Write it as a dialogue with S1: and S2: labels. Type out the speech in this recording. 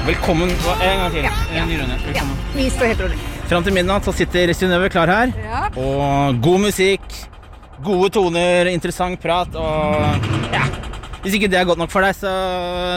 S1: Velkommen, en gang til. En ny runde. Velkommen.
S2: Vi står helt rolig.
S1: Fram til midnatt så sitter Synnøve klar her.
S2: Ja.
S1: Og god musikk, gode toner, interessant prat og ja. Hvis ikke det er godt nok for deg, så